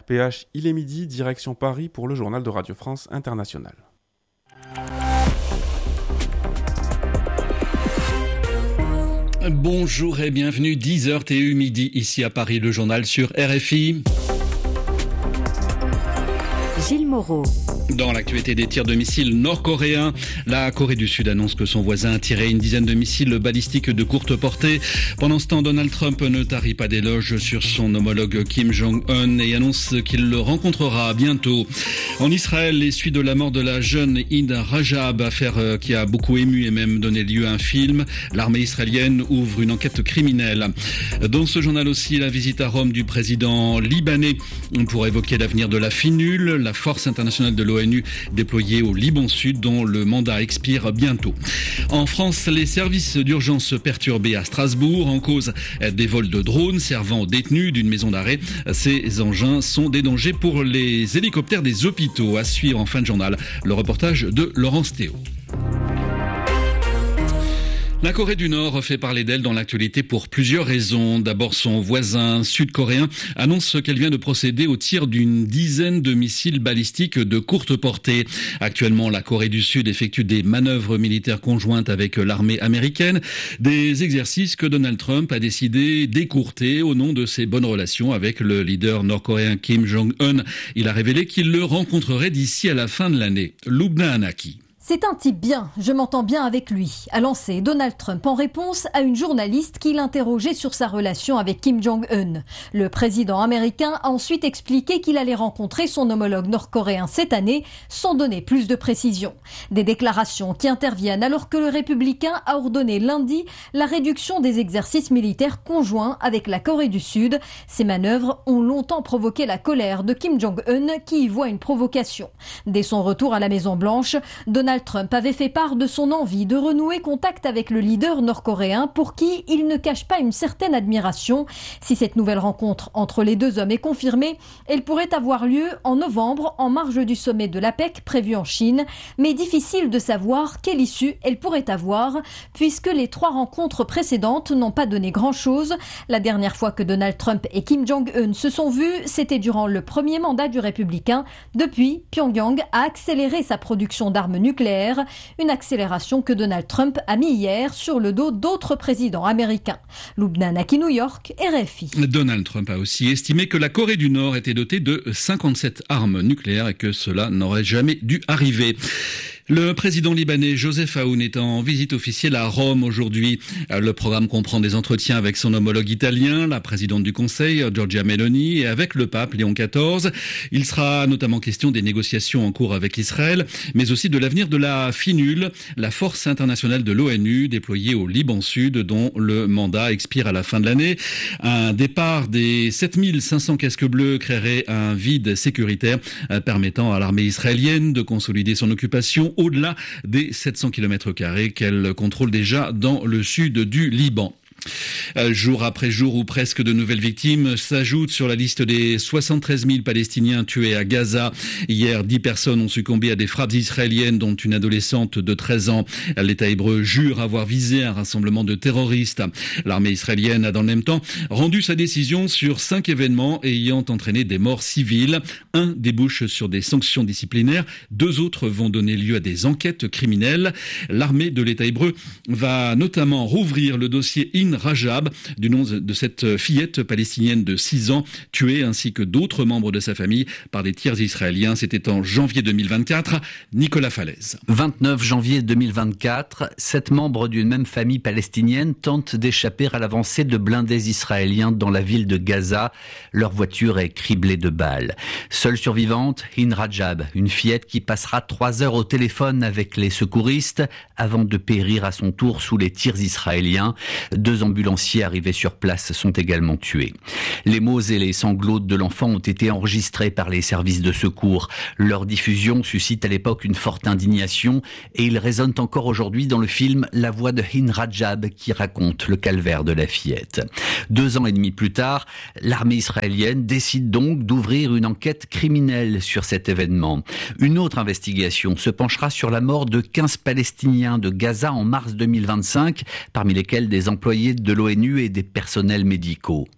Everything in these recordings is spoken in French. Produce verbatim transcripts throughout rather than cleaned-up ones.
P H, il est midi, direction Paris pour le journal de Radio France Internationale. Bonjour et bienvenue, dix heures T U midi, ici à Paris, le journal sur R F I. Gilles Moreau. Dans l'actualité des tirs de missiles nord-coréens, la Corée du Sud annonce que son voisin a tiré une dizaine de missiles balistiques de courte portée. Pendant ce temps, Donald Trump ne tarit pas d'éloges sur son homologue Kim Jong-un et annonce qu'il le rencontrera bientôt. En Israël, les suites de la mort de la jeune Hind Rajab, affaire qui a beaucoup ému et même donné lieu à un film, l'armée israélienne ouvre une enquête criminelle. Dans ce journal aussi, la visite à Rome du président libanais pour évoquer l'avenir de la FINUL, la force internationale de l'O N U déployée au Liban Sud dont le mandat expire bientôt. En France, les services d'urgence perturbés à Strasbourg en cause des vols de drones servant aux détenus d'une maison d'arrêt. Ces engins sont des dangers pour les hélicoptères des hôpitaux. À suivre en fin de journal, le reportage de Laurence Théo. La Corée du Nord fait parler d'elle dans l'actualité pour plusieurs raisons. D'abord, son voisin sud-coréen annonce qu'elle vient de procéder au tir d'une dizaine de missiles balistiques de courte portée. Actuellement, la Corée du Sud effectue des manœuvres militaires conjointes avec l'armée américaine, des exercices que Donald Trump a décidé d'écourter au nom de ses bonnes relations avec le leader nord-coréen Kim Jong-un. Il a révélé qu'il le rencontrerait d'ici à la fin de l'année. Lubna Anaki. C'est un type bien, je m'entends bien avec lui, a lancé Donald Trump en réponse à une journaliste qui l'interrogeait sur sa relation avec Kim Jong-un. Le président américain a ensuite expliqué qu'il allait rencontrer son homologue nord-coréen cette année, sans donner plus de précisions. Des déclarations qui interviennent alors que le républicain a ordonné lundi la réduction des exercices militaires conjoints avec la Corée du Sud. Ces manœuvres ont longtemps provoqué la colère de Kim Jong-un qui y voit une provocation. Dès son retour à la Maison-Blanche, Donald Trump avait fait part de son envie de renouer contact avec le leader nord-coréen pour qui il ne cache pas une certaine admiration. Si cette nouvelle rencontre entre les deux hommes est confirmée, elle pourrait avoir lieu en novembre en marge du sommet de l'APEC prévu en Chine, mais difficile de savoir quelle issue elle pourrait avoir puisque les trois rencontres précédentes n'ont pas donné grand-chose. La dernière fois que Donald Trump et Kim Jong-un se sont vus, c'était durant le premier mandat du républicain. Depuis, Pyongyang a accéléré sa production d'armes nucléaires, une accélération que Donald Trump a mis hier sur le dos d'autres présidents américains. Lubna Anaki, New York, R F I. Donald Trump a aussi estimé que la Corée du Nord était dotée de cinquante-sept armes nucléaires et que cela n'aurait jamais dû arriver. Le président libanais Joseph Aoun est en visite officielle à Rome aujourd'hui. Le programme comprend des entretiens avec son homologue italien, la présidente du Conseil, Giorgia Meloni, et avec le pape Léon quatorze. Il sera notamment question des négociations en cours avec Israël, mais aussi de l'avenir de la FINUL, la force internationale de l'O N U déployée au Liban Sud, dont le mandat expire à la fin de l'année. Un départ des sept mille cinq cents casques bleus créerait un vide sécuritaire permettant à l'armée israélienne de consolider son occupation au-delà des sept cents kilomètres carrés qu'elle contrôle déjà dans le sud du Liban. Jour après jour ou presque, de nouvelles victimes s'ajoutent sur la liste des soixante-treize mille Palestiniens tués à Gaza. Hier, dix personnes ont succombé à des frappes israéliennes, dont une adolescente de treize ans. L'État hébreu jure avoir visé un rassemblement de terroristes. L'armée israélienne a dans le même temps rendu sa décision sur cinq événements ayant entraîné des morts civiles. Un débouche sur des sanctions disciplinaires, deux autres vont donner lieu à des enquêtes criminelles. L'armée de l'État hébreu va notamment rouvrir le dossier Hind Rajab, du nom de cette fillette palestinienne de six ans, tuée ainsi que d'autres membres de sa famille par des tirs israéliens. C'était en janvier deux mille vingt-quatre. Nicolas Falaise. vingt-neuf janvier deux mille vingt-quatre, sept membres d'une même famille palestinienne tentent d'échapper à l'avancée de blindés israéliens dans la ville de Gaza. Leur voiture est criblée de balles. Seule survivante, Hind Rajab, une fillette qui passera trois heures au téléphone avec les secouristes avant de périr à son tour sous les tirs israéliens. Deux ambulanciers arrivés sur place sont également tués. Les mots et les sanglots de l'enfant ont été enregistrés par les services de secours. Leur diffusion suscite à l'époque une forte indignation et ils résonnent encore aujourd'hui dans le film La voix de Hind Rajab qui raconte le calvaire de la fillette. Deux ans et demi plus tard, l'armée israélienne décide donc d'ouvrir une enquête criminelle sur cet événement. Une autre investigation se penchera sur la mort de quinze Palestiniens de Gaza en mars deux mille vingt-cinq, parmi lesquels des employés de l'O N U et des personnels médicaux.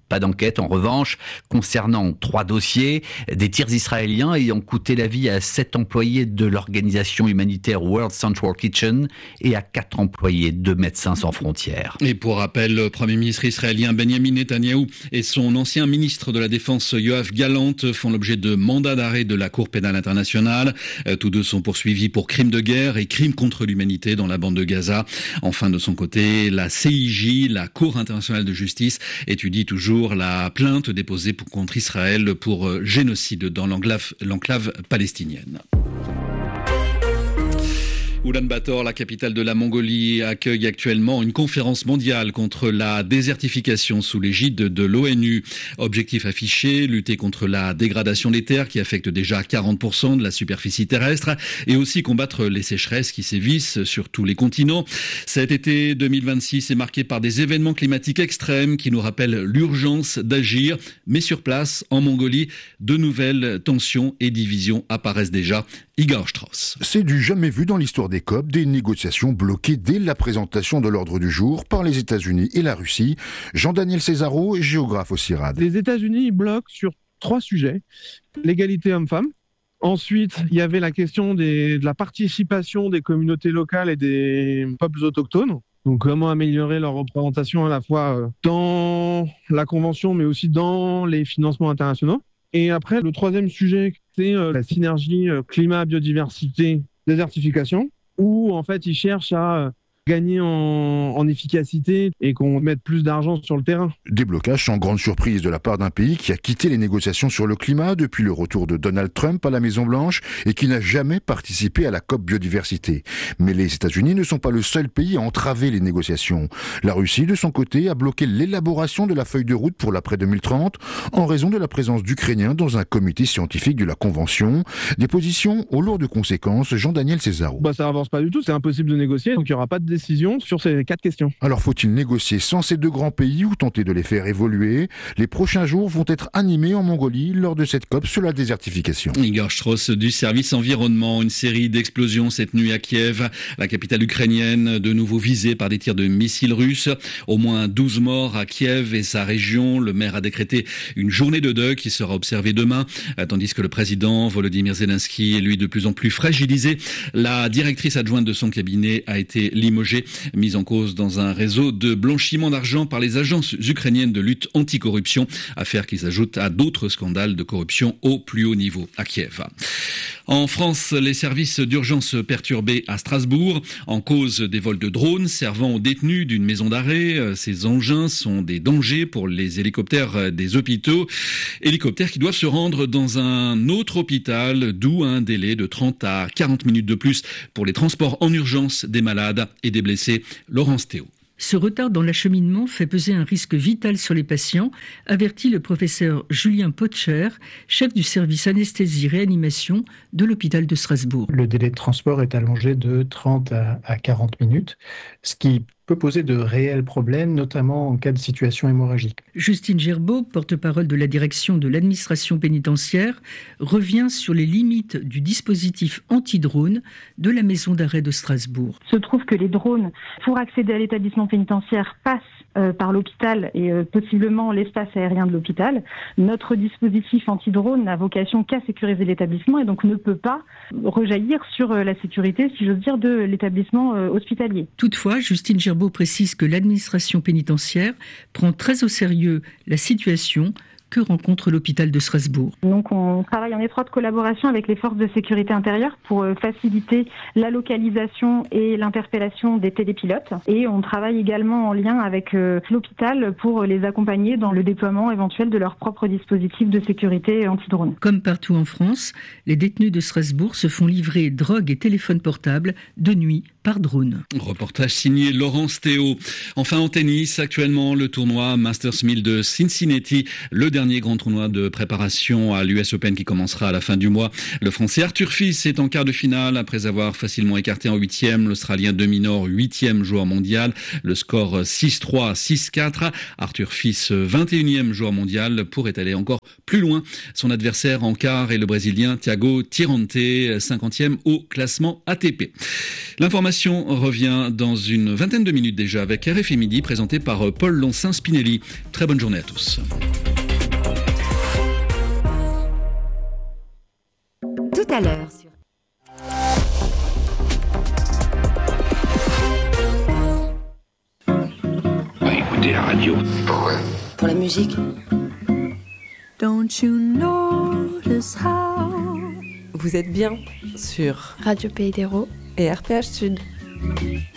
Pas d'enquête, en revanche, concernant trois dossiers, des tirs israéliens ayant coûté la vie à sept employés de l'organisation humanitaire World Central Kitchen et à quatre employés de Médecins sans frontières. Et pour rappel, le Premier ministre israélien Benjamin Netanyahou et son ancien ministre de la Défense Yoav Gallant font l'objet de mandats d'arrêt de la Cour pénale internationale. Tous deux sont poursuivis pour crimes de guerre et crimes contre l'humanité dans la bande de Gaza. Enfin, de son côté, la C I J, la Cour internationale de justice, étudie toujours la plainte déposée contre Israël pour génocide dans l'enclave, l'enclave palestinienne. Oulan-Bator, la capitale de la Mongolie, accueille actuellement une conférence mondiale contre la désertification sous l'égide de l'ONU. Objectif affiché, lutter contre la dégradation des terres qui affecte déjà quarante pour cent de la superficie terrestre et aussi combattre les sécheresses qui sévissent sur tous les continents. Cet été deux mille vingt-six est marqué par des événements climatiques extrêmes qui nous rappellent l'urgence d'agir. Mais sur place, en Mongolie, de nouvelles tensions et divisions apparaissent déjà. Igor Strauss. C'est du jamais vu dans l'histoire des C O P, des négociations bloquées dès la présentation de l'ordre du jour par les États-Unis et la Russie. Jean-Daniel Césaro, géographe au CIRAD. Les États-Unis bloquent sur trois sujets. L'égalité homme-femme. Ensuite, il y avait la question des, de la participation des communautés locales et des peuples autochtones. Donc, comment améliorer leur représentation à la fois dans la Convention, mais aussi dans les financements internationaux. Et après, le troisième sujet, c'est la synergie climat-biodiversité, désertification, où en fait, ils cherchent à gagner en, en efficacité et qu'on mette plus d'argent sur le terrain. Des blocages sans grande surprise de la part d'un pays qui a quitté les négociations sur le climat depuis le retour de Donald Trump à la Maison-Blanche et qui n'a jamais participé à la COP biodiversité. Mais les États-Unis ne sont pas le seul pays à entraver les négociations. La Russie, de son côté, a bloqué l'élaboration de la feuille de route pour l'après deux mille trente en raison de la présence d'Ukrainiens dans un comité scientifique de la Convention. Des positions aux lourdes conséquences. Jean-Daniel Césaro. Bah, ça avance pas du tout, c'est impossible de négocier, donc il n'y aura pas de décision sur ces quatre questions. Alors faut-il négocier sans ces deux grands pays ou tenter de les faire évoluer ? Les prochains jours vont être animés en Mongolie lors de cette COP sur la désertification. Igor Strauss du service environnement. Une série d'explosions cette nuit à Kiev, la capitale ukrainienne, de nouveau visée par des tirs de missiles russes. Au moins douze morts à Kiev et sa région. Le maire a décrété une journée de deuil qui sera observée demain, tandis que le président Volodymyr Zelensky est lui de plus en plus fragilisé. La directrice adjointe de son cabinet a été limogée, mise en cause dans un réseau de blanchiment d'argent par les agences ukrainiennes de lutte anticorruption, affaire qui s'ajoute à d'autres scandales de corruption au plus haut niveau à Kiev. En France, les services d'urgence perturbés à Strasbourg, en cause des vols de drones servant aux détenus d'une maison d'arrêt. Ces engins sont des dangers pour les hélicoptères des hôpitaux. Hélicoptères qui doivent se rendre dans un autre hôpital, d'où un délai de trente à quarante minutes de plus pour les transports en urgence des malades et des blessés. Laurence Théo. Ce retard dans l'acheminement fait peser un risque vital sur les patients, avertit le professeur Julien Potcher, chef du service anesthésie-réanimation de l'hôpital de Strasbourg. Le délai de transport est allongé de trente à quarante minutes, ce qui peut poser de réels problèmes, notamment en cas de situation hémorragique. Justine Gerbeau, porte-parole de la direction de l'administration pénitentiaire, revient sur les limites du dispositif anti-drone de la maison d'arrêt de Strasbourg. Il se trouve que les drones, pour accéder à l'établissement pénitentiaire, passent euh, par l'hôpital et euh, possiblement l'espace aérien de l'hôpital. Notre dispositif anti-drone n'a vocation qu'à sécuriser l'établissement et donc ne peut pas rejaillir sur euh, la sécurité, si j'ose dire, de l'établissement euh, hospitalier. Toutefois, Justine Gerbeau précise que l'administration pénitentiaire prend très au sérieux la situation que rencontre l'hôpital de Strasbourg. Donc on travaille en étroite collaboration avec les forces de sécurité intérieure pour faciliter la localisation et l'interpellation des télépilotes. Et on travaille également en lien avec l'hôpital pour les accompagner dans le déploiement éventuel de leur propre dispositif de sécurité anti-drone. Comme partout en France, les détenus de Strasbourg se font livrer drogue et téléphones portables de nuit par drone. Reportage signé Laurence Théo. Enfin en tennis, actuellement le tournoi Masters mille de Cincinnati, le dernier dernier grand tournoi de préparation à l'U S Open qui commencera à la fin du mois. Le Français Arthur Fils est en quart de finale après avoir facilement écarté en huitième l'Australien de Minaur, huitième joueur mondial. Le score six trois, six quatre. Arthur Fils, vingt et unième joueur mondial, pourrait aller encore plus loin. Son adversaire en quart est le Brésilien Thiago Tirante, cinquantième au classement A T P. L'information revient dans une vingtaine de minutes déjà avec R F I Midi, présenté par Paul Loncin-Spinelli. Très bonne journée à tous. Tout à l'heure sur... On va écouter la radio. Pourquoi ? Pour la musique. Don't you notice how... Vous êtes bien sur Radio Pays d'Hérault et R P H Sud.